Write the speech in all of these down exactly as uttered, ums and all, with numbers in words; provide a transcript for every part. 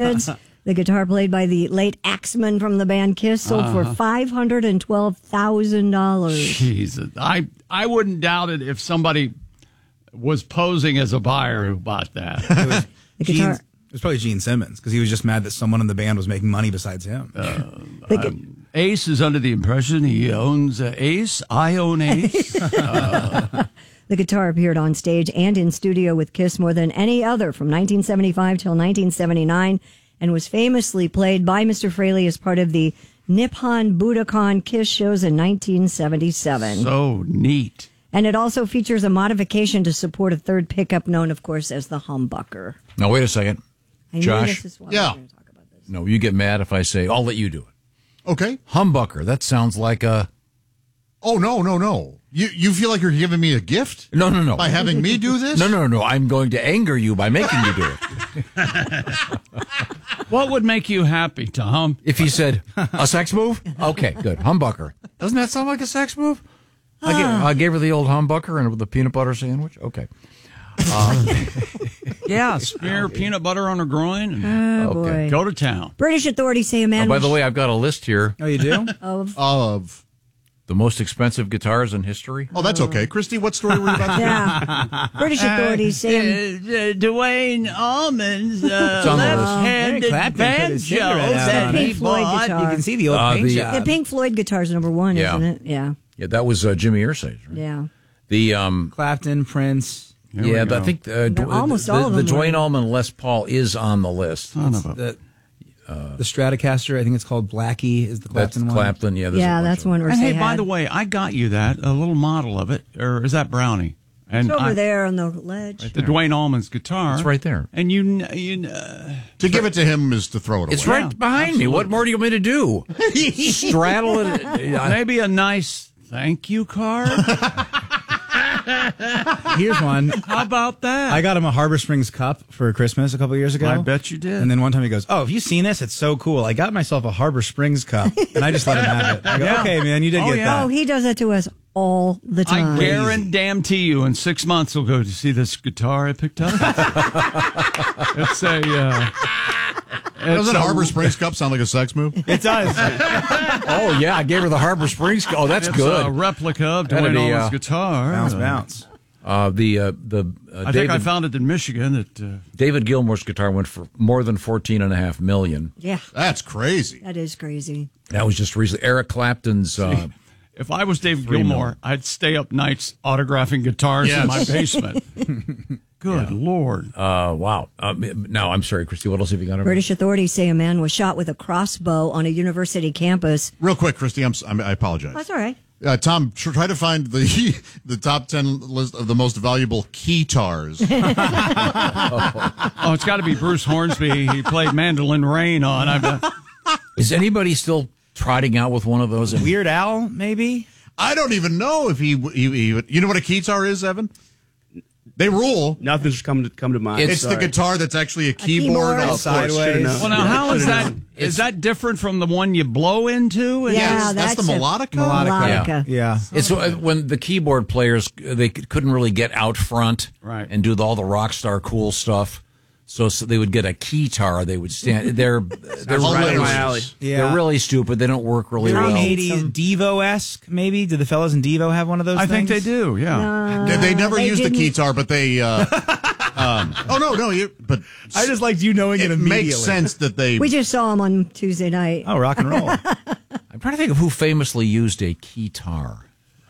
Kids. The guitar played by the late Axeman from the band Kiss sold uh-huh. for five hundred twelve thousand dollars. Jesus. I, I wouldn't doubt it if somebody was posing as a buyer who bought that. It was, the guitar. Gene, it was probably Gene Simmons because he was just mad that someone in the band was making money besides him. Uh, Ace is under the impression he owns uh, Ace. I own Ace. uh, The guitar appeared on stage and in studio with Kiss more than any other from nineteen seventy-five till nineteen seventy-nine and was famously played by Mister Fraley as part of the Nippon Budokan Kiss shows in nineteen seventy-seven. So neat. And it also features a modification to support a third pickup known, of course, as the humbucker. Now, wait a second. I Josh? This is why yeah. we're going to talk about this. No, you get mad if I say, I'll let you do it. Okay. Humbucker. That sounds like a... Oh, no, no, no. You you feel like you're giving me a gift? No, no, no. By having me do this? No, no, no. I'm going to anger you by making you do it. What would make you happy, Tom? If you said, a sex move? Okay, good. Humbucker. Doesn't that sound like a sex move? I, gave, I gave her the old humbucker and with the peanut butter sandwich. Okay. Um, yeah, smear peanut butter on her groin and oh, okay. boy. Go to town. British authorities say a man... Oh, by the way, I've got a list here. Oh, you do? of... Of... The most expensive guitars in history. Oh, that's okay. Christy, what story were you about to Yeah. British authorities say... Uh, uh, Dwayne Allman's uh, on the list. left-handed Eric Clapton put banjo his cigarette out that on he Pink Floyd bought. guitar. You can see the old Uh, paint the- job. The Pink Floyd guitar's number one, Yeah. isn't it? Yeah. Yeah, that was uh, Jimmy Irsay's, right? Yeah. The um, Clapton, Prince. Here yeah, we but I go. think uh, No, Dw- almost the, all of the them Dwayne were. Allman Les Paul is on the list. Son of a- The, the Stratocaster, I think it's called Blackie, is the That's Clapton one. Clapton. Yeah, there's a Yeah, bunch that's of one. And hey, Ursay by had. the way, I got you that, a little model of it. Or is that Brownie? And It's over I, there on the ledge. the Dwayne Allman's guitar. It's right there. And you, kn- you kn- uh, To give it to him is to throw it away. It's right Yeah, behind me. What more do you want me to do? Straddle it. I- maybe a nice thank you card. Here's one. How about that? I got him a Harbor Springs cup for Christmas a couple of years ago. I bet you did. And then one time he goes, "Oh, have you seen this? It's so cool. I got myself a Harbor Springs cup." And I just let him have it. I go, Yeah. "Okay, man, you did Oh, get yeah. that." Oh, he does that to us all the time. I guarantee you, in six months, we'll go to see this guitar I picked up. It's a. Uh, Doesn't it's a- Harbor Springs Cup sound like a sex move? It does. oh, yeah, I gave her the Harbor Springs. Oh, that's It's good. a replica of That'd Dwayne be, Allman's uh, guitar. bounce, Uh, bounce. Uh, the uh, the uh, I David, think I found it in Michigan. That uh, David Gilmour's guitar went for more than fourteen and a half million. Yeah, That's crazy. that is crazy. That was just recently. Eric Clapton's. Uh, if I was David Three Gilmour, mil. I'd stay up nights autographing guitars Yes. in my basement. Good Lord. uh, wow. Uh, now, I'm sorry, Christy. What else have you got? British authorities say a man was shot with a crossbow on a university campus. Real quick, Christy, I'm, s- I'm, I apologize. That's all right. Uh, Tom, tr- try to find the the top ten list of the most valuable keytars. Oh, it's got to be Bruce Hornsby. He played Mandolin Rain on. I bet. Is anybody still trotting out with one of those? Weird Al, maybe? I don't even know if he, he, he you know what a keytar is, Evan? They rule. Nothing's come to come to mind. It's the Sorry. guitar that's actually a keyboard. keyboard. on- Of course, should've known. Well, now, how is that? Should've known. Is that different from the one you blow into? And- Yeah, that's, that's the a- melodica? Melodica. Yeah. It's uh, when the keyboard players they c- couldn't really get out front Right. and do the, all the rock star cool stuff. So, so they would get a keytar. They would stand. They're they're Hilarious. Right in my alley. Yeah. they're really stupid. They don't work really They're well. eighties Devo-esque, maybe? Do the fellas in Devo have one of those I think things? they do. Yeah. They, they never they used the didn't- keytar, but they. Uh, um, oh no, no, you. But I just liked you knowing it, it immediately. makes sense that they. We just saw him on Tuesday night. Oh, rock and roll. I'm trying to think of who famously used a keytar.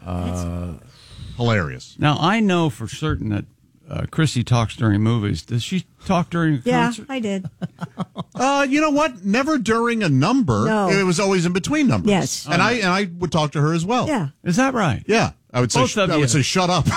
hilarious. Now I know for certain that uh, Chrissy talks during movies. Does she talk during a Yeah, concert? I did. Uh, you know what? Never during a number. No. It was always in between numbers. Yes. and I and I would talk to her as well. Yeah. Is that right? yeah. I would say. Both sh- of I you. would say, shut up.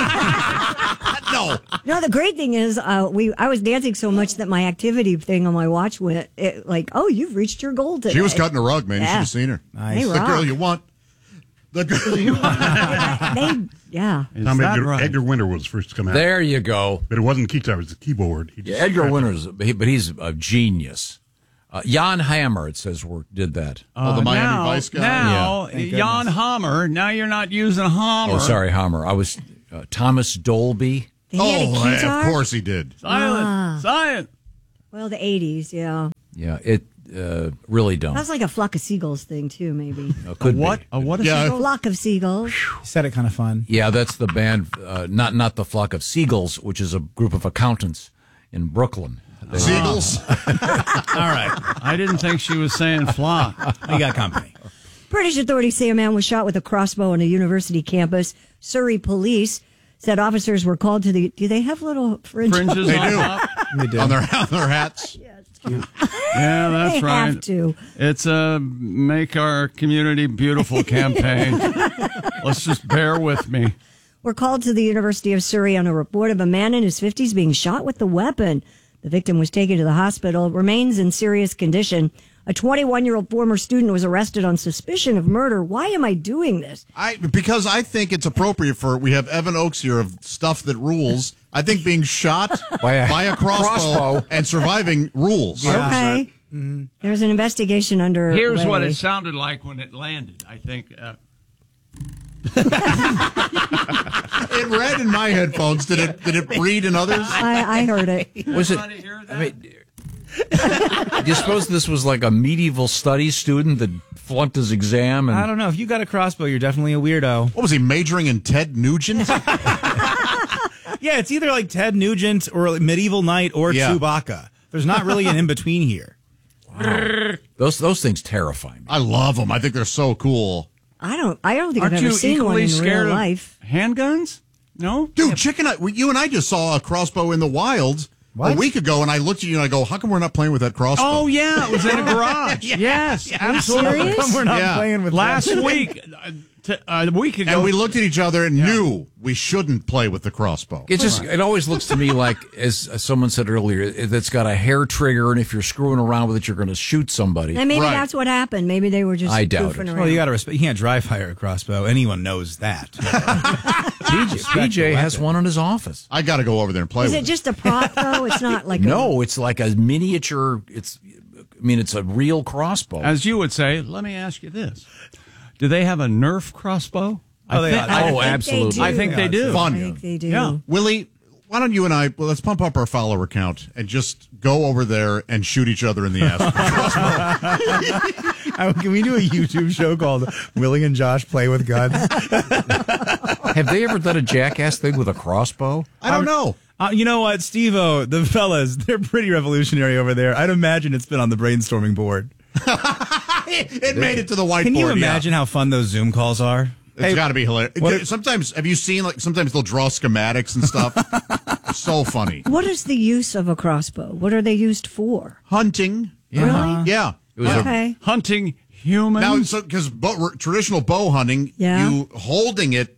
No. No, the great thing is, uh, we I was dancing so much that my activity thing on my watch went it, like, oh, you've reached your goal today. She was cutting a rug, man. You Yeah. should have seen her. They The rock. girl you want. The girl you want. They, yeah. Is Tom that Edgar, right? Edgar Winter was first to come out. There you go. But it wasn't keytar, it was the keyboard. He Yeah, just Edgar scratched it. Winters, but he- but he's a genius. Uh, Jan Hammer, it says, work, did that. Oh, the Miami now, Vice guy? Now, Thank Jan Hammer. Now you're not using Hammer. Oh, sorry, Hammer. I was uh, Thomas Dolby. He had a Oh, keytar? of course he did. Silent. Ah. Silent. Well, the eighties, yeah. Yeah, it uh, really don't. That's like a flock of seagulls thing, too, maybe. Uh, could A what? be. A what is Yeah. it? A flock of seagulls. You said it kind of fun. Yeah, that's the band, uh, not not the Flock of Seagulls, which is a group of accountants in Brooklyn. They- Seagulls. All right. I didn't think she was saying flock. We got company. British authorities say a man was shot with a crossbow on a university campus. Surrey police said officers were called to the. Do they have little fringes? Fringes They on do. top? We did. on their on their hats. Yeah, that's They right. have to. It's a make our community beautiful campaign. Let's just bear with me. Were called to the University of Surrey on a report of a man in his fifties being shot with the weapon. The victim was taken to the hospital, remains in serious condition. A twenty-one-year-old former student was arrested on suspicion of murder. Why am I doing this? I because I think it's appropriate for we have Evan Oakes here of stuff that rules. I think being shot By a by a crossbow, crossbow. and surviving rules. Okay. There's an investigation under. Here's what way. it sounded like when it landed. I think. Uh, It read in my headphones. Did it? Did it breed in others? I, I heard it. Was it? Want to hear that? I mean, do you suppose this was like a medieval studies student that flunked his exam? And I don't know. If you got a crossbow, you're definitely a weirdo. What was he majoring in? Ted Nugent? Yeah, it's either like Ted Nugent or like Medieval Knight or Yeah. Chewbacca. There's not really an in between here. those those things terrify me. I love them. I think they're so cool. I don't. I don't think Aren't I've ever you seen one equally in scared real of life. handguns? No, Dude, Chicken, I- you and I just saw a crossbow in the wild What? a week ago, and I looked at you and I go, how come we're not playing with that crossbow? Oh yeah, it was in a garage. Yes, absolutely. serious? We're not Yeah. playing with Last that. week, uh, t- a week ago, And we looked at each other and knew we shouldn't play with the crossbow. It just it always looks to me like, as someone said earlier, that's got a hair trigger, and if you're screwing around with it, you're going to shoot somebody. And maybe Right. that's what happened. Maybe they were just I doubt goofing it. around. Well, you got to respect. You can't dry fire a crossbow. Anyone knows that. P J, P J has one in his office. I got to go over there and play Is with it it. just a prop though? It's not like No, it's like a miniature. It's, I mean, it's a real crossbow. as you would say, let me ask you this: do they have a Nerf crossbow? Oh, they thi- ought to. I, Oh, I think they absolutely. do. I think they do. I Fun. think they do. Yeah. Willie, why don't you and I, well, let's pump up our follower count and just go over there and shoot each other in the ass. Uh, Can we do a YouTube show called Willie and Josh Play with Guns? Have they ever done a jackass thing with a crossbow? I don't know. Uh, you know what, Steve-O, the fellas, they're pretty revolutionary over there. I'd imagine it's been on the brainstorming board. It made it to the whiteboard. Can you yeah. imagine how fun those Zoom calls are? It's got to be hilarious. what if- sometimes, have you seen, like, sometimes they'll draw schematics and stuff? So funny. What is the use of a crossbow? What are they used for? Hunting. Really? Yeah. It was a- Okay. Hunting humans. Now, so because bo- traditional bow hunting, Yeah. you holding it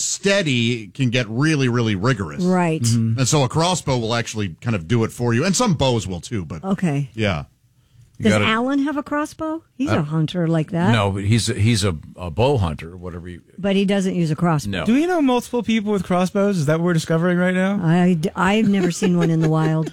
steady can get really, really rigorous. Right. And so a crossbow will actually kind of do it for you. And some bows will too, but Okay. yeah. Does gotta- Alan have a crossbow? He's a hunter like that. No, but he's a, he's a, a bow hunter, whatever you. But he doesn't use a crossbow. No. Do we know multiple people with crossbows? Is that what we're discovering right now? I, I've never seen one in the wild.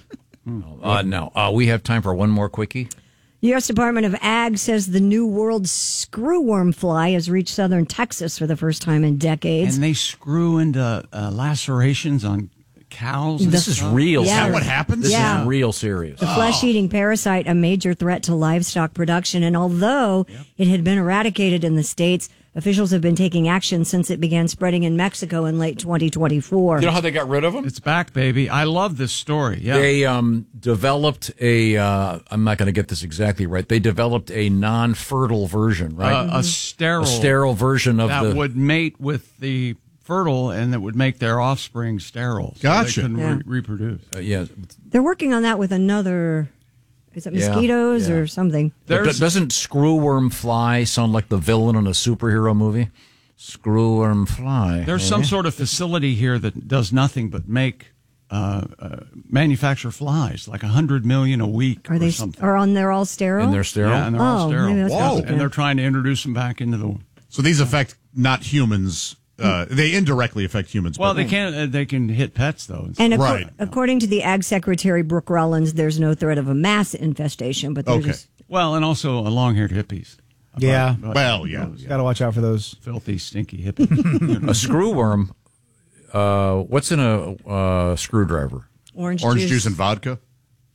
Uh, no. Uh, we have time for one more quickie. U S Department of Ag says the new world screwworm fly has reached southern Texas for the first time in decades. and they screw into uh, lacerations on cows. and This is stuff. real. Yeah. serious. Is that what happens? This Yeah. is real serious. The flesh-eating parasite, a major threat to livestock production. And although it had been eradicated in the States, officials have been taking action since it began spreading in Mexico in late twenty twenty-four. You know how they got rid of them? It's back, baby. I love this story. Yeah. They um, developed a. Uh, I'm not going to get this exactly right. They developed a non-fertile version, right? Uh, a sterile, a sterile version of that the. would mate with the fertile and that would make their offspring sterile. So Gotcha. They couldn't Yeah. re- reproduce. uh, yeah. They're working on that with another, is it Yeah, mosquitoes yeah. or something? But There's- doesn't Screwworm Fly sound like the villain in a superhero movie? Screwworm Fly. There's eh? some sort of facility here that does nothing but make uh, uh, manufacture flies, like a hundred million a week Are or they something. are on? They're all sterile. And they're sterile. Yeah, and they're all Oh, sterile. maybe that's Whoa. what- And they're trying to introduce them back into the. So these affect not humans. Uh, they indirectly affect humans. Well, but- they can uh, they can hit pets though. And acco- Right. according to the Ag Secretary Brooke Rollins, there's no threat of a mass infestation, but they're Okay. just Well, and also a long-haired hippies. Yeah. But- Well, yeah. Got to watch out for those. filthy, stinky hippies. A screwworm. Uh, what's in a uh, screwdriver? orange, Orange juice. juice and vodka.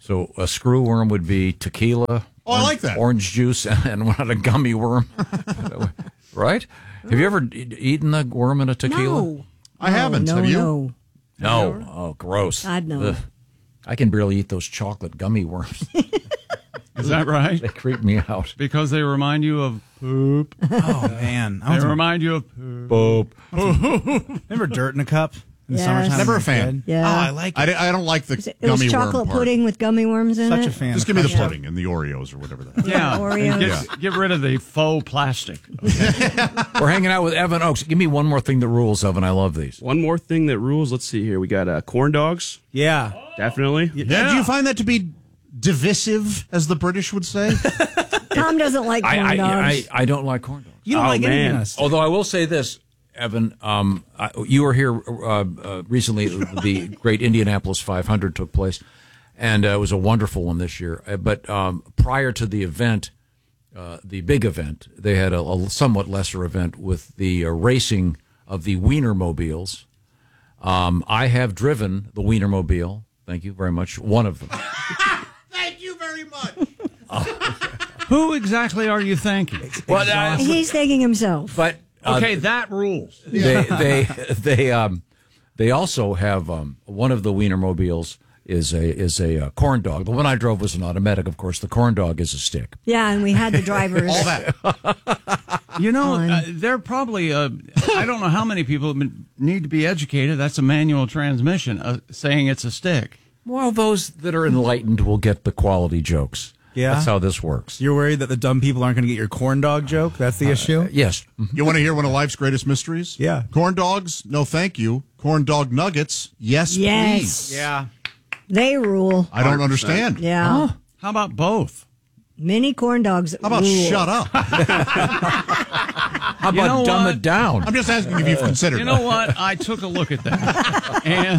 So a screw worm would be tequila. Oh, I like that. Orange juice and not a gummy worm. Right? Have you ever e- eaten a worm in a tequila? No. I haven't. No, Have you? no. No. Oh, gross. God, no. Ugh. I can barely eat those chocolate gummy worms. Is that right? They creep me out. Because they remind you of poop. Oh, man. I They was remind you of poop. Boop. Remember dirt in a cup in the Yes. summertime? Never a as a fan. kid? Yeah. Oh, I like it. I, I don't like the It was gummy chocolate worm part. pudding with gummy worms in Such it. a fan. Just of give me the ketchup. pudding and the Oreos or whatever that is. Yeah. Oreos. And Get, get rid of the faux plastic. We're hanging out with Evan Oakes. Give me one more thing that rules, Evan. I love these. One more thing that rules. Let's see here. We got uh, corn dogs. Yeah. Definitely. Yeah. Do you find that to be divisive, as the British would say? Tom doesn't like corn I, I, dogs. I, I don't like corn dogs. You don't Oh, like anything man. else. Although I will say this, Evan, um, I, you were here uh, uh, recently. The great Indianapolis five hundred took place, and uh, it was a wonderful one this year. Uh, But um, prior to the event, uh, the big event, they had a, a somewhat lesser event with the uh, racing of the Wienermobiles. Um, I have driven the Wienermobile. Thank you very much. One of them. Thank you very much. Who exactly are you thanking? Well, uh, He's thanking himself. but uh, Okay, that rules. they they they um they also have um one of the Wienermobiles is a is a uh, corn dog. The one I drove was an automatic, of course. The corn dog is a stick. Yeah, and we had the drivers. All that. You know, Fun. uh, they're probably, uh, I don't know how many people need to be educated. That's a manual transmission, uh, saying it's a stick. Well, those that are enlightened will get the quality jokes. Yeah? That's how this works. You're worried that the dumb people aren't going to get your corn dog joke? That's the issue? Yes. You want to hear one of life's greatest mysteries? Yeah. Corn dogs? No, thank you. Corn dog nuggets? Yes, Yes. please. Yeah. They rule. I don't understand. Yeah. How about both? Mini corn dogs. How about rule. shut up? How about know dumb what? it down? I'm just asking if you've considered You that. know what? I took a look at that, and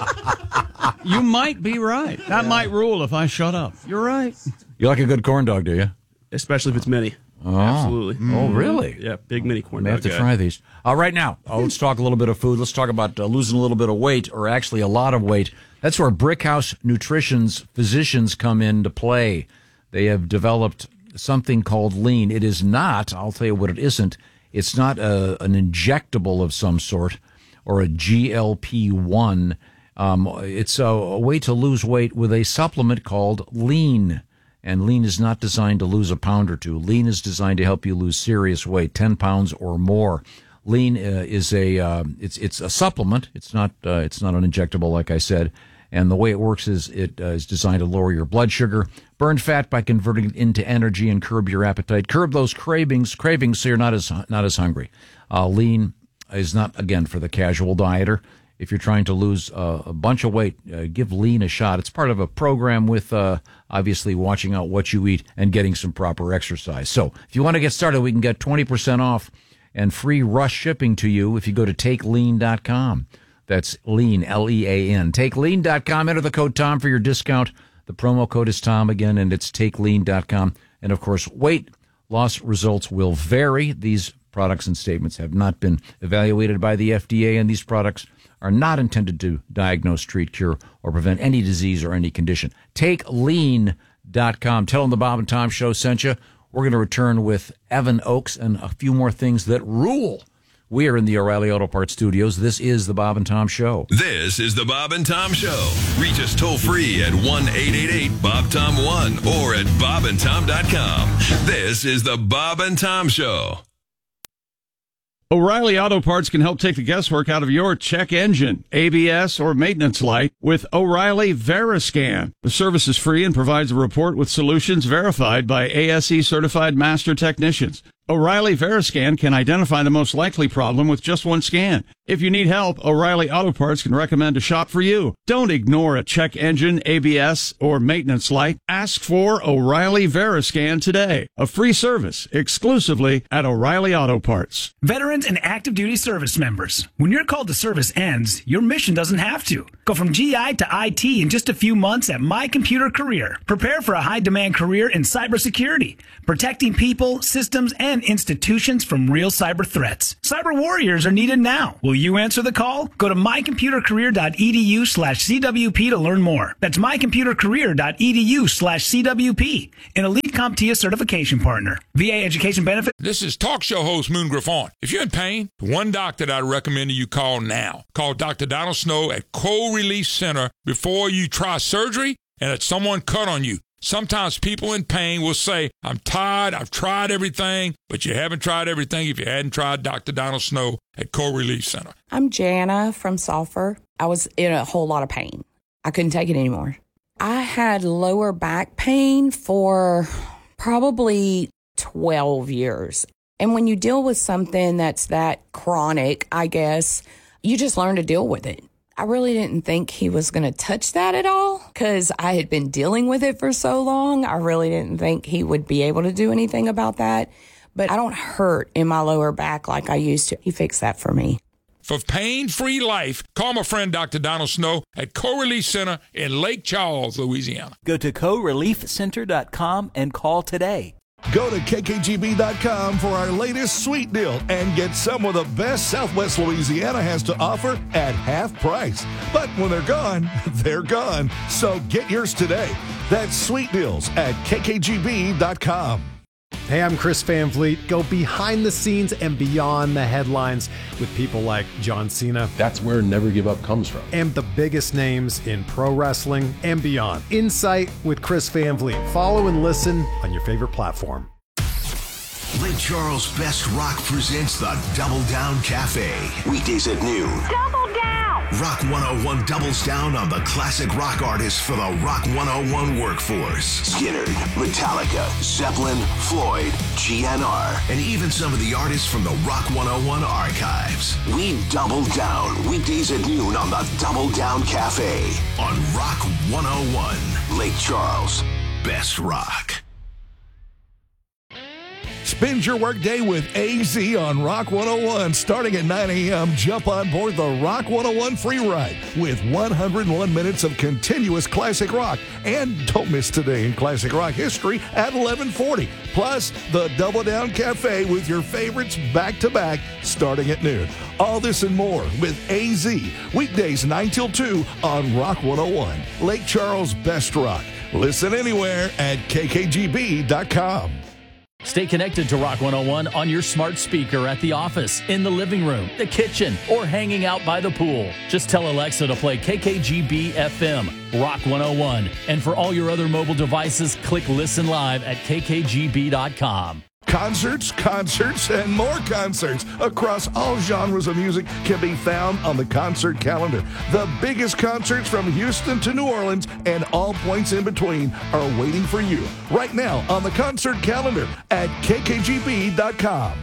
you might be right. That might rule if I shut up. You're right. You like a good corn dog, do you? Especially if it's mini. Absolutely. Oh, really? Yeah, big mini corn I may dog have to guy. try these. Uh, right now, uh, let's talk a little bit of food. Let's talk about uh, losing a little bit of weight, or actually a lot of weight. That's where Brickhouse Nutrition's physicians come into play. They have developed something called Lean. It is not, I'll tell you what it isn't, it's not a, an injectable of some sort or a G L P one. Um, it's a, a way to lose weight with a supplement called Lean. And Lean is not designed to lose a pound or two. Lean is designed to help you lose serious weight, ten pounds or more. Lean uh, is a uh, it's it's a supplement. It's not uh, it's not an injectable, like I said. And the way it works is it uh, is designed to lower your blood sugar, burn fat by converting it into energy, and curb your appetite. Curb those cravings, cravings, so you're not as not as hungry. Uh, Lean is not, again, for the casual dieter. If you're trying to lose uh, a bunch of weight, uh, give Lean a shot. It's part of a program with, uh, obviously, watching out what you eat and getting some proper exercise. So if you want to get started, we can get twenty percent off and free rush shipping to you if you go to take lean dot com. That's Lean, L E A N. take lean dot com. Enter the code Tom for your discount. The promo code is Tom again, and it's take lean dot com. And, of course, weight loss results will vary. These products and statements have not been evaluated by the F D A, and these products are not intended to diagnose, treat, cure, or prevent any disease or any condition. take lean dot com. Tell them the Bob and Tom Show sent you. We're going to return with Evan Oakes and a few more things that rule. We are in the O'Reilly Auto Parts studios. This is the Bob and Tom Show. This is the Bob and Tom Show. Reach us toll free at one eight eight eight Bob Tom one or at bob and tom dot com. This is the Bob and Tom Show. O'Reilly Auto Parts can help take the guesswork out of your check engine, A B S, or maintenance light with O'Reilly Veriscan. The service is free and provides a report with solutions verified by A S E certified master technicians. O'Reilly Veriscan can identify the most likely problem with just one scan. If you need help, O'Reilly Auto Parts can recommend a shop for you. Don't ignore a check engine, A B S, or maintenance light. Ask for O'Reilly Veriscan today. A free service exclusively at O'Reilly Auto Parts. Veterans and active duty service members, when your call to service ends, your mission doesn't have to. Go from G I to I T in just a few months at My Computer Career. Prepare for a high-demand career in cybersecurity, protecting people, systems, and institutions from real cyber threats. Cyber warriors are needed now. Will you answer the call? Go to mycomputercareer.edu slash CWP to learn more. That's mycomputercareer.edu slash CWP. An elite CompTIA certification partner. V A education benefit. This is talk show host Moon Griffon. If you're in pain, one doctor that I recommend that you call now. Call Doctor Donald Snow at Cold Relief Center before you try surgery and that someone cut on you. Sometimes people in pain will say, I'm tired, I've tried everything, but you haven't tried everything if you hadn't tried Doctor Donald Snow at Cold Relief Center. I'm Jana from Sulphur. I was in a whole lot of pain. I couldn't take it anymore. I had lower back pain for probably twelve years. And when you deal with something that's that chronic, I guess, you just learn to deal with it. I really didn't think he was going to touch that at all because I had been dealing with it for so long. I really didn't think he would be able to do anything about that. But I don't hurt in my lower back like I used to. He fixed that for me. For pain-free life, call my friend Doctor Donald Snow at Co-Relief Center in Lake Charles, Louisiana. Go to co relief center dot com and call today. Go to K K G B dot com for our latest sweet deal and get some of the best Southwest Louisiana has to offer at half price. But when they're gone, they're gone. So get yours today. That's sweet deals at K K G B dot com. Hey, I'm Chris Van Vliet. Go behind the scenes and beyond the headlines with people like John Cena. That's where Never Give Up comes from. And the biggest names in pro wrestling and beyond. Insight with Chris Van Vliet. Follow and listen on your favorite platform. Lake Charles Best Rock presents the Double Down Cafe. Weekdays at noon. Double down! Rock one oh one doubles down on the classic rock artists for the Rock one oh one workforce. Skynyrd, Metallica, Zeppelin, Floyd, G N R, and even some of the artists from the Rock one oh one archives. We double down weekdays at noon on the Double Down Cafe on Rock one oh one. Lake Charles Best Rock. Spend your workday with A Z on Rock one oh one. Starting at nine a.m., jump on board the Rock one oh one free ride with one hundred one minutes of continuous classic rock. And don't miss Today in Classic Rock History at eleven forty. Plus, the Double Down Cafe with your favorites back-to-back starting at noon. All this and more with A Z. Weekdays nine till two on Rock one oh one. Lake Charles Best Rock. Listen anywhere at K K G B dot com. Stay connected to Rock one oh one on your smart speaker at the office, in the living room, the kitchen, or hanging out by the pool. Just tell Alexa to play K K G B F M, Rock one oh one. And for all your other mobile devices, click Listen Live at K K G B dot com. Concerts, concerts, and more concerts across all genres of music can be found on the concert calendar. The biggest concerts from Houston to New Orleans and all points in between are waiting for you right now on the concert calendar at K K G B dot com.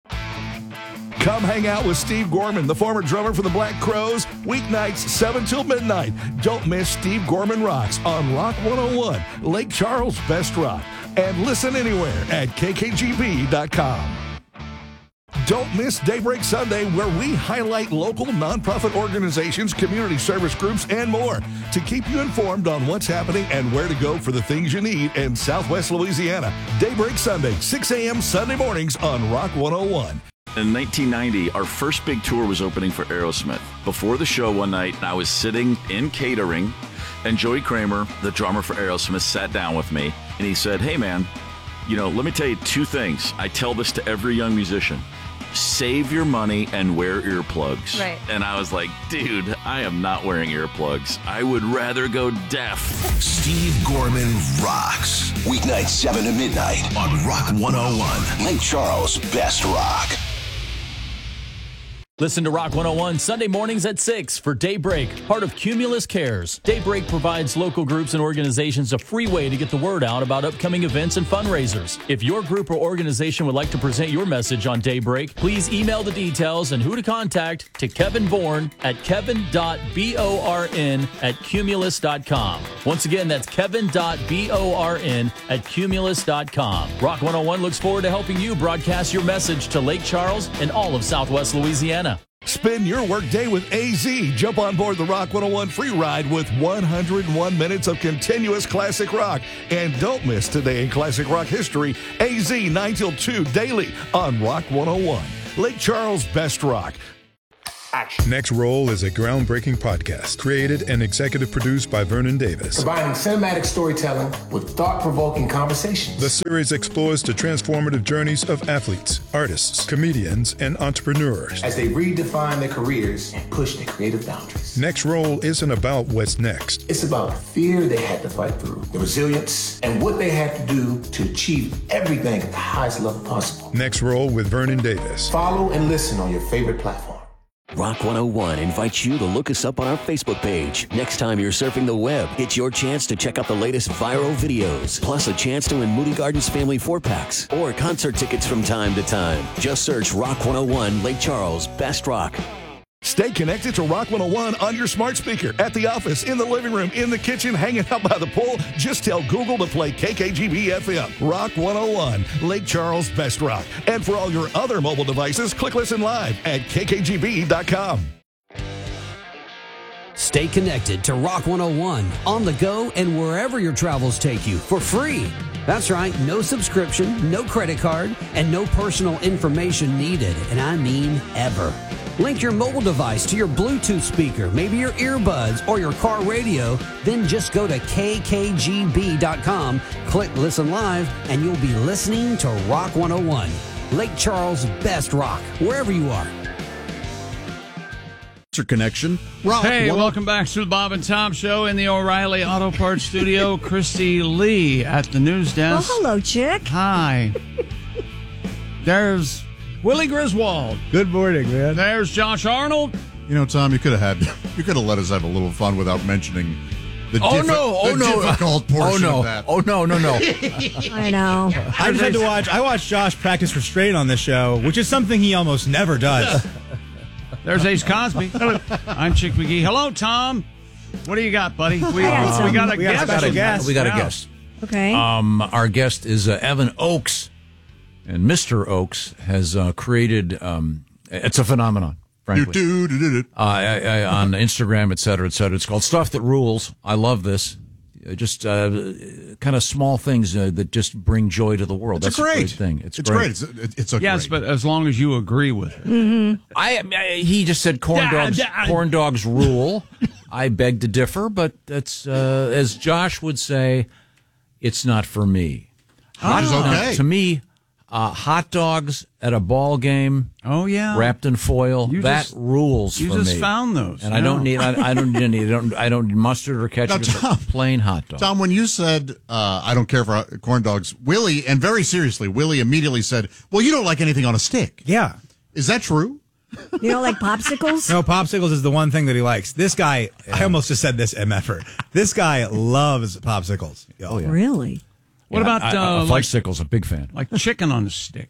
Come hang out with Steve Gorman, the former drummer for the Black Crowes, weeknights seven till midnight. Don't miss Steve Gorman Rocks on Rock one oh one, Lake Charles Best Rock. And listen anywhere at K K G B dot com. Don't miss Daybreak Sunday, where we highlight local nonprofit organizations, community service groups, and more to keep you informed on what's happening and where to go for the things you need in Southwest Louisiana. Daybreak Sunday, six a.m. Sunday mornings on Rock one oh one. In nineteen ninety, our first big tour was opening for Aerosmith. Before the show one night, I was sitting in catering, and Joey Kramer, the drummer for Aerosmith, sat down with me, and he said, hey, man, you know, let me tell you two things. I tell this to every young musician. Save your money and wear earplugs. Right. And I was like, dude, I am not wearing earplugs. I would rather go deaf. Steve Gorman Rocks. Weeknights seven to midnight on Rock one oh one. Lake Charles Best Rock. Listen to Rock one oh one Sunday mornings at six for Daybreak, part of Cumulus Cares. Daybreak provides local groups and organizations a free way to get the word out about upcoming events and fundraisers. If your group or organization would like to present your message on Daybreak, please email the details and who to contact to Kevin Bourne at kevin dot born at cumulus dot com. Once again, that's kevin dot born at cumulus dot com. Rock one oh one looks forward to helping you broadcast your message to Lake Charles and all of Southwest Louisiana. Spend your workday with A Z. Jump on board the Rock one oh one free ride with one hundred one minutes of continuous classic rock. And don't miss Today in Classic Rock History, A Z nine till two daily on Rock one oh one. Lake Charles Best Rock. action. Next Roll is a groundbreaking podcast created and executive produced by Vernon Davis. Combining cinematic storytelling with thought-provoking conversations. The series explores the transformative journeys of athletes, artists, comedians, and entrepreneurs as they redefine their careers and push their creative boundaries. Next Roll isn't about what's next. It's about the fear they had to fight through, the resilience, and what they had to do to achieve everything at the highest level possible. Next Roll with Vernon Davis. Follow and listen on your favorite platform. Rock one oh one invites you to look us up on our Facebook page. Next time you're surfing the web, it's your chance to check out the latest viral videos, plus a chance to win Moody Gardens family four-packs or concert tickets from time to time. Just search Rock one oh one Lake Charles Best Rock. Stay connected to Rock one oh one on your smart speaker, at the office, in the living room, in the kitchen, hanging out by the pool. Just tell Google to play K K G B F M. Rock one oh one, Lake Charles Best Rock. And for all your other mobile devices, click Listen Live at K K G B dot com. Stay connected to Rock one oh one on the go and wherever your travels take you for free. That's right, no subscription, no credit card, and no personal information needed, and I mean ever. Link your mobile device to your Bluetooth speaker, maybe your earbuds or your car radio, then just go to K K G B dot com, click Listen Live, and you'll be listening to Rock one oh one, Lake Charles Best Rock, wherever you are. Connection. Rock hey, one- welcome back to the Bob and Tom Show in the O'Reilly Auto Parts Studio. Christy Lee at the news desk. Oh, hello, chick. Hi. There's Willie Griswold. Good morning, man. There's Josh Arnold. You know, Tom, you could have had, you could have let us have a little fun without mentioning the, Oh, diffi- no. Oh, the no. difficult portion Oh, no. of that. Oh, no, no, no. I know. I just had to watch. I watched Josh practice restraint on this show, which is something he almost never does. There's Ace Cosby. I'm Chick McGee. Hello, Tom. What do you got, buddy? We, got we got a we got a guest. special guest. We got a Yeah. guest. Okay. Um, our guest is uh, Evan Oakes, and Mister Oakes has uh, created. Um, it's a phenomenon, frankly. Do, do, do, do, do. Uh, I, I, on Instagram, et cetera, et cetera. It's called Stuff That Rules. I love this. Uh, Just uh, kind of small things uh, that just bring joy to the world. It's That's a great. great thing. It's, It's great. great. It's a, it's a Yes, great. but as long as you agree with it. I, I he just said corn dogs. Corn dogs rule. I beg to differ, but that's uh, as Josh would say, it's not for me. Which is okay. Now, to me, uh, hot dogs at a ball game. Oh yeah, wrapped in foil. You that just- rules you for just me. found those. and I don't Yeah. need. I, I don't need any. I don't. I don't need mustard or ketchup. Now, Just Tom- plain hot dog. Tom, when you said, uh, I don't care for corn dogs, Willie, and very seriously, Willie immediately said, well, you don't like anything on a stick. Yeah. Is that true? You don't like popsicles? No, popsicles is the one thing that he likes. This guy, I almost just said this M effort. This guy loves popsicles. Oh yeah. Really? What Yeah, about I, uh, uh, like, Fudge Sickle's a big fan. like chicken on a stick?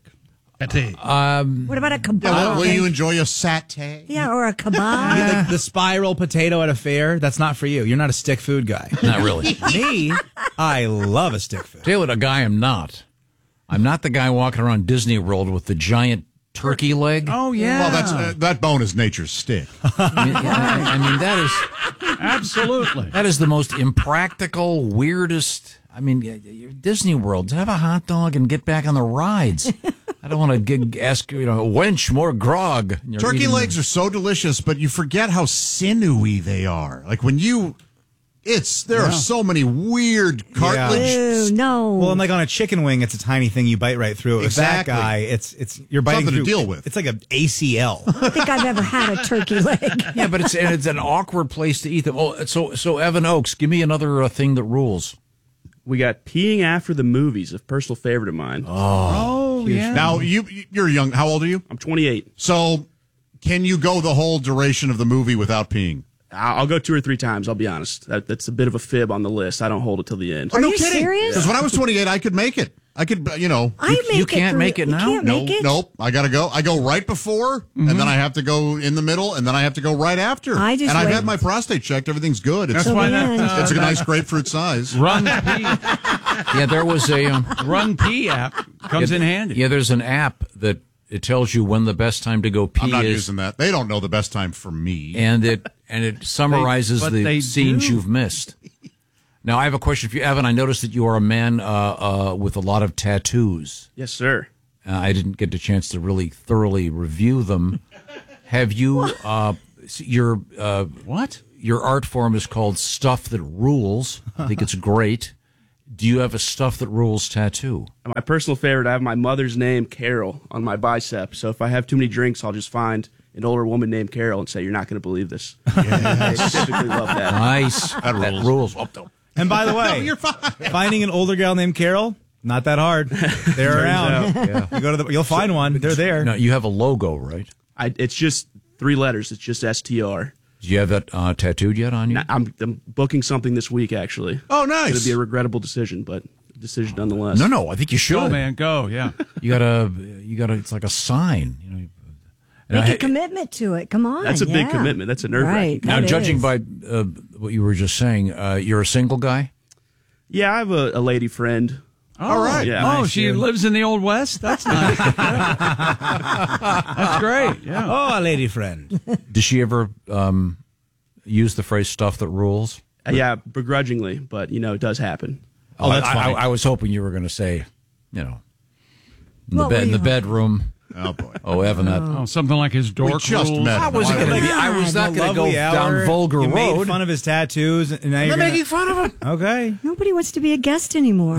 Um, What about a kebab? Yeah, will you enjoy a satay? Yeah, or a kebab. Yeah, the, the spiral potato at a fair, that's not for you. You're not a stick food guy. Not really. Me, I love a stick food. Tell you what, a guy I'm not. I'm not the guy walking around Disney World with the giant turkey leg. Oh yeah. Well, that's uh, that bone is nature's stick. I mean, yeah, I mean that is absolutely. that is the most impractical, weirdest. I mean, y- y- Disney World. Have a hot dog and get back on the rides. I don't want to ask you know, wench more grog. You're Turkey eating- legs are so delicious, but you forget how sinewy they are. Like when you, it's there Yeah. are so many weird cartilage. Ew, no. Well, and like on a chicken wing, it's a tiny thing you bite right through. Exactly. With that guy, it's it's you're biting Something to through. deal with. It's like an A C L. I don't think I've ever had a turkey leg. Yeah, but it's and it's an awkward place to eat them. Oh, so so Evan Oakes, give me another uh, thing that rules. We got peeing after the movies, a personal favorite of mine. Oh yeah. Now you you're young. How old are you? I'm twenty-eight. So can you go the whole duration of the movie without peeing? I'll I'll go two or three times. I'll be honest. That, that's a bit of a fib on the list. I don't hold it till the end. Are no you kidding. serious? Because when I was twenty-eight, I could make it. I could, you know. I make you it can't through- make it you now? Can't No, make it? nope. I gotta go. I go right before, and then I have to go in the middle, and then I have to go right after. I just and I've wait- had my prostate checked. Everything's good. It's, That's why man. that, uh, it's a that nice grapefruit size. Run P Yeah, there was a um, Run P app comes yeah, in handy. Yeah, there's an app that it tells you when the best time to go pee I'm not is, using that. They don't know the best time for me. and it and it summarizes but the they scenes do. you've missed. Now, I have a question for you, Evan. I noticed that you are a man uh, uh, with a lot of tattoos. Yes, sir. Uh, I didn't get the chance to really thoroughly review them. Have you, uh, your, uh, what? Your art form is called Stuff That Rules. I think it's great. Do you have a Stuff That Rules tattoo? My personal favorite, I have my mother's name, Carol, on my bicep. So if I have too many drinks, I'll just find an older woman named Carol and say, "You're not going to believe this." Yes. I typically love that. Nice. That rules. That rules. Oh, no. And by the way, no, you're fine. Finding an older gal named Carol, not that hard. They're around. Yeah. You go to the, you'll find one. They're there. No, you have a logo, right? I, it's just three letters. It's just S T R. Do you have that uh, tattooed yet on you? No, I'm, I'm booking something this week, actually. Oh, nice. It's going to be a regrettable decision, but a decision nonetheless. No, no, I think you should. Go, man, go, yeah. You gotta, you gotta, it's like a sign. You know, Make I, a commitment to it. Come on. That's a yeah. big commitment. That's a nerve wracking. Right, now, that judging is. by uh, what you were just saying, uh, you're a single guy? Yeah, I have a, a lady friend. Oh, all right. Yeah. Oh, Nice, she dude. lives in the Old West? That's nice. That's great, yeah. Oh, a lady friend. Does she ever um, use the phrase "stuff that rules"? Uh, yeah, begrudgingly, but, you know, it does happen. Oh, that's I, fine. I, I was hoping you were going to say, you know, in the, What bed, were in you the hoping? bedroom. Oh, boy. Oh, Evan, that. Oh, something like his dork We just rules. met. How was it going to be? I was not A going to go lovely hour. down vulgar you road. Made fun of his tattoos, and now you're I'm gonna... making fun of him. Okay. Nobody wants to be a guest anymore.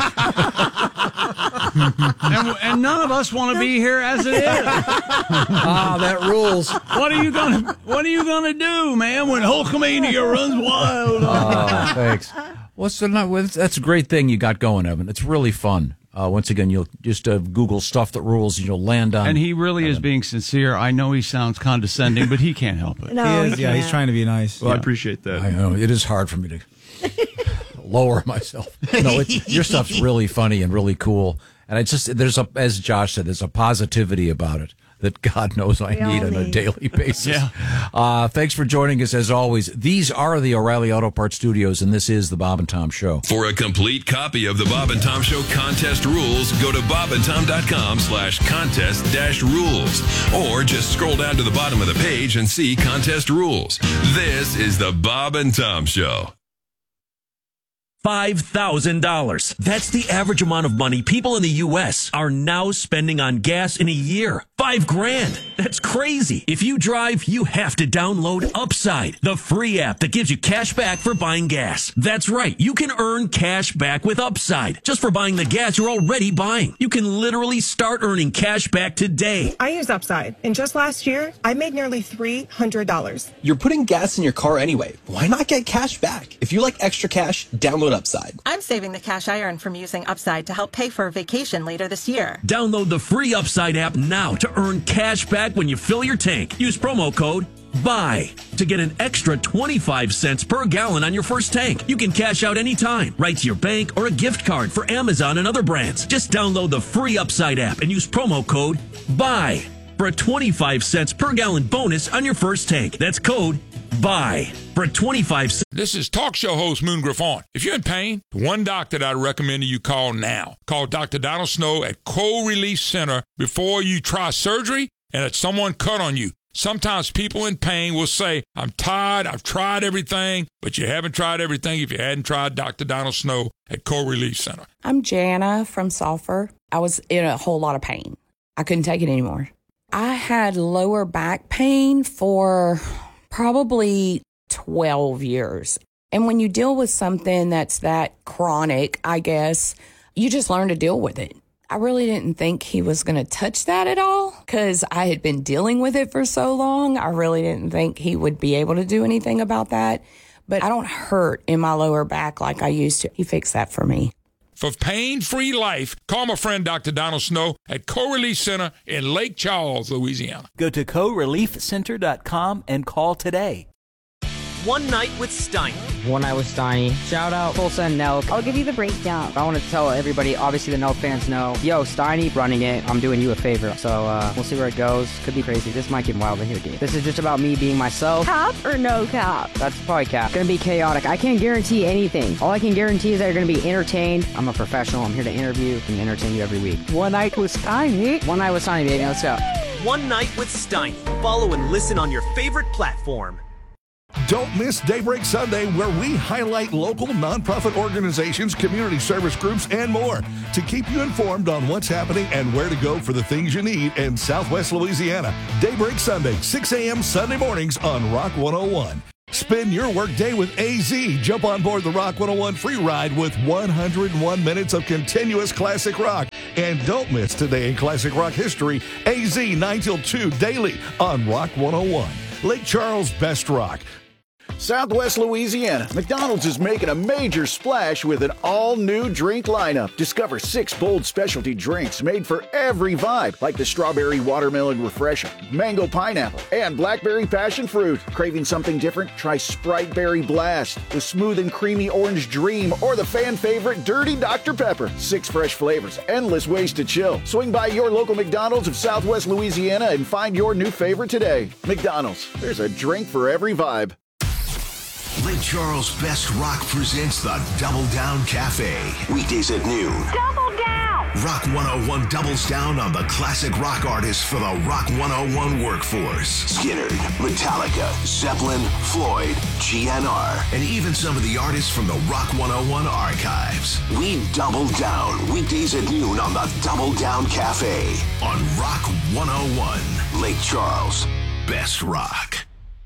and, and none of us want to be here as it is. Ah, that rules. What are you gonna What are you gonna do, man? When Hulkamania runs wild? Oh, thanks. What's the well, that's a great thing you got going, Evan. It's really fun. Uh, once again, you'll just uh, Google "stuff that rules" and you'll land on. And he really is being sincere. I know he sounds condescending, but he can't help it. No, He is, he yeah, he's can't. trying to be nice. Well, Yeah. I appreciate that. I know it is hard for me to lower myself. No, it's, your stuff's really funny and really cool. And it's just there's a, as Josh said, there's a positivity about it that God knows I We all need on a need. daily basis. Yeah. Uh, thanks for joining us as always. These are the O'Reilly Auto Parts Studios, and this is the Bob and Tom Show. For a complete copy of the Bob and Tom Show contest rules, go to bobandtom.com slash contest dash rules. Or just scroll down to the bottom of the page and see contest rules. This is the Bob and Tom Show. five thousand dollars. That's the average amount of money people in the U S are now spending on gas in a year. Five grand. That's crazy. If you drive, you have to download Upside, the free app that gives you cash back for buying gas. That's right. You can earn cash back with Upside just for buying the gas you're already buying. You can literally start earning cash back today. I use Upside, and just last year, I made nearly three hundred dollars. You're putting gas in your car anyway. Why not get cash back? If you like extra cash, download Upside. I'm saving the cash I earn from using Upside to help pay for a vacation later this year. Download the free Upside app now to earn cash back when you fill your tank. Use promo code BUY to get an extra twenty-five cents per gallon on your first tank. You can cash out anytime, right to your bank or a gift card for Amazon and other brands. Just download the free Upside app and use promo code BUY for a twenty-five cents per gallon bonus on your first tank. That's code BUY for a twenty-five cents. This is talk show host Moon Griffon. If you're in pain, the one doctor that I recommend you call now. Call Doctor Donald Snow at Cold Release Center before you try surgery and that someone cut on you. Sometimes people in pain will say, I'm tired, I've tried everything, but you haven't tried everything if you hadn't tried Doctor Donald Snow at Cold Release Center. I'm Jana from Sulphur. I was in a whole lot of pain. I couldn't take it anymore. I had lower back pain for probably twelve years. And when you deal with something that's that chronic, I guess, you just learn to deal with it. I really didn't think he was going to touch that at all because I had been dealing with it for so long. I really didn't think he would be able to do anything about that. But I don't hurt in my lower back like I used to. He fixed that for me. For pain-free life, call my friend Doctor Donald Snow at Co-Release Center in Lake Charles, Louisiana. Go to co relief center dot com and call today. One Night with Steiny. One Night with Steiny. Shout out Full Send Nelk. I'll give you the breakdown. I want to tell everybody, obviously the Nelk fans know, yo, Steiny running it. I'm doing you a favor. So uh, we'll see where it goes. Could be crazy. This might get wild in here, dude. This is just about me being myself. Cap or no cap? That's probably cap. Gonna be chaotic. I can't guarantee anything. All I can guarantee is that you're gonna be entertained. I'm a professional. I'm here to interview and entertain you every week. One Night with Steiny. One Night with Steiny, baby. Let's go. One Night with Steiny. Follow and listen on your favorite platform. Don't miss Daybreak Sunday, where we highlight local nonprofit organizations, community service groups, and more to keep you informed on what's happening and where to go for the things you need in Southwest Louisiana. Daybreak Sunday, six a.m. Sunday mornings on Rock one oh one. Spend your workday with A Z. Jump on board the Rock one oh one free ride with one hundred one minutes of continuous classic rock. And don't miss Today in Classic Rock History, A Z nine till two daily on Rock one oh one. Lake Charles Best Rock. Southwest Louisiana, McDonald's is making a major splash with an all-new drink lineup. Discover six bold specialty drinks made for every vibe, like the Strawberry Watermelon Refresher, Mango Pineapple, and Blackberry Passion Fruit. Craving something different? Try Sprite Berry Blast, the Smooth and Creamy Orange Dream, or the fan favorite Dirty Doctor Pepper. Six fresh flavors, endless ways to chill. Swing by your local McDonald's of Southwest Louisiana and find your new favorite today. McDonald's, there's a drink for every vibe. Lake Charles Best Rock presents the Double Down Cafe. Weekdays at noon. Double down! Rock one oh one doubles down on the classic rock artists for the Rock one oh one workforce. Skynyrd, Metallica, Zeppelin, Floyd, G N R, and even some of the artists from the Rock one oh one archives. We double down weekdays at noon on the Double Down Cafe on Rock one oh one. Lake Charles Best Rock.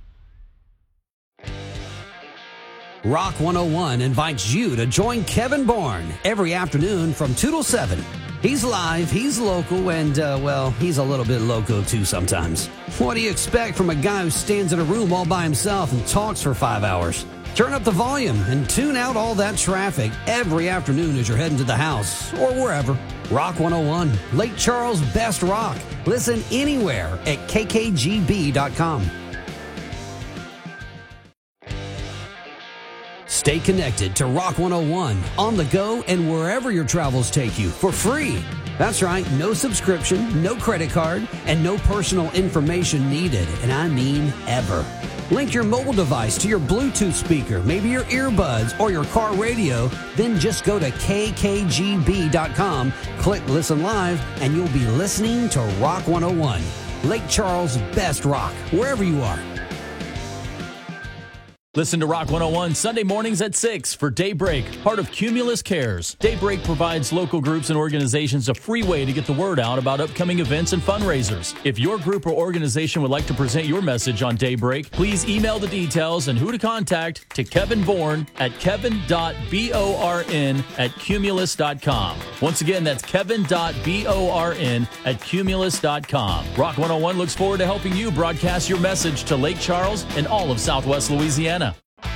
Rock one oh one invites you to join Kevin Bourne every afternoon from two till seven. He's live, he's local, and, uh, well, he's a little bit loco too sometimes. What do you expect from a guy who stands in a room all by himself and talks for five hours? Turn up the volume and tune out all that traffic every afternoon as you're heading to the house or wherever. Rock one oh one, Lake Charles Best Rock. Listen anywhere at K K G B dot com. Stay connected to Rock one oh one on the go and wherever your travels take you for free. That's right, no subscription, no credit card, and no personal information needed, and I mean ever. Link your mobile device to your Bluetooth speaker, maybe your earbuds or your car radio, then just go to K K G B dot com, click Listen Live, and you'll be listening to Rock one oh one, Lake Charles Best Rock, wherever you are. Listen to Rock one oh one Sunday mornings at six for Daybreak, part of Cumulus Cares. Daybreak provides local groups and organizations a free way to get the word out about upcoming events and fundraisers. If your group or organization would like to present your message on Daybreak, please email the details and who to contact to Kevin Bourne at kevin dot born at cumulus dot com. Once again, that's kevin dot born at cumulus dot com. Rock one oh one looks forward to helping you broadcast your message to Lake Charles and all of Southwest Louisiana.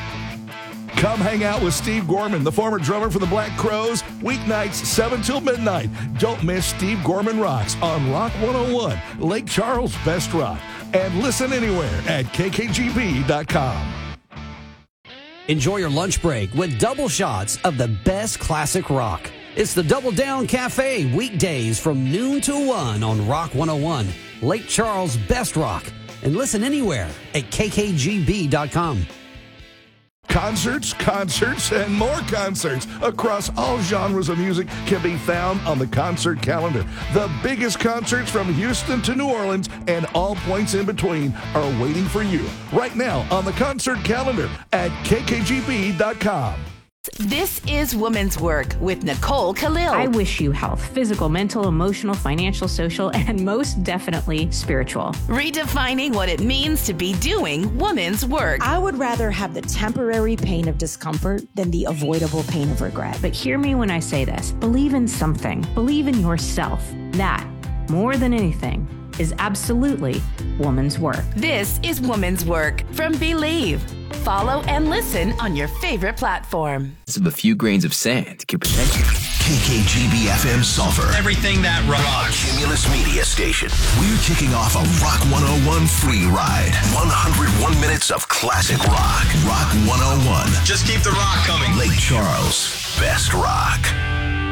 Come hang out with Steve Gorman, the former drummer for the Black Crowes, weeknights seven till midnight. Don't miss Steve Gorman Rocks on Rock one oh one, Lake Charles Best Rock. And listen anywhere at K K G B dot com. Enjoy your lunch break with double shots of the best classic rock. It's the Double Down Cafe, weekdays from noon to one on Rock one oh one, Lake Charles Best Rock. And listen anywhere at K K G B dot com. Concerts, concerts, and more concerts across all genres of music can be found on the concert calendar. The biggest concerts from Houston to New Orleans and all points in between are waiting for you right now on the concert calendar at K K G B dot com. This is Woman's Work with Nicole Khalil. I wish you health, physical, mental, emotional, financial, social, and most definitely spiritual. Redefining what it means to be doing woman's work. I would rather have the temporary pain of discomfort than the avoidable pain of regret. But hear me when I say this. Believe in something. Believe in yourself. That, more than anything, is absolutely woman's work. This is Woman's Work from Believe. Follow and listen on your favorite platform. Of a few grains of sand could potentially. K K G B F M Sulphur. Everything that rocks. Cumulus Media Station. We're kicking off a Rock one oh one free ride. one hundred one minutes of classic rock. Rock one oh one. Just keep the rock coming. Lake Charles Best Rock.